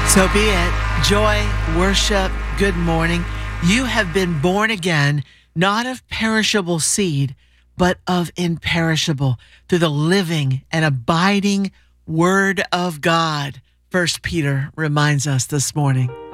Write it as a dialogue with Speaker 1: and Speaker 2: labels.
Speaker 1: So be it. Joy, worship, good morning. You have been born again, not of perishable seed, but of imperishable, through the living and abiding Word of God. First Peter reminds us this morning.